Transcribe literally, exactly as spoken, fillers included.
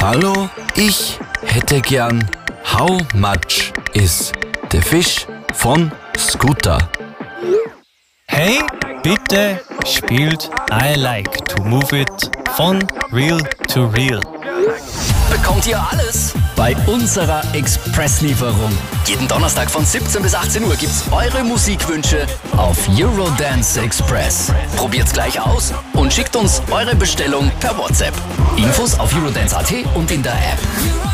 Hallo, ich hätte gern How much is the fish von Scooter? Hey, bitte spielt I Like to Move It von Real to Real. Bekommt ihr alles bei unserer Expresslieferung. Jeden Donnerstag von siebzehn bis achtzehn Uhr gibt's eure Musikwünsche auf Eurodance Express. Probiert's gleich aus und schickt uns eure Bestellung per WhatsApp. Infos auf eurodance punkt at und in der App.